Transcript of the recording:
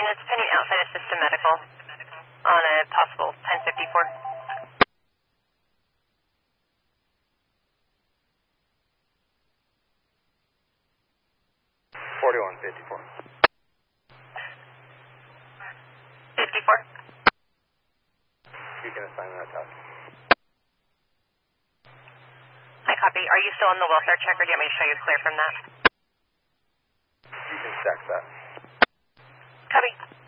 It's pending outside of System Medical on a possible 1054. 4154. 54. You can assign that task. Hi, copy. Are you still on the welfare check, or do you want me to show you clear from that? You can check that. Copy.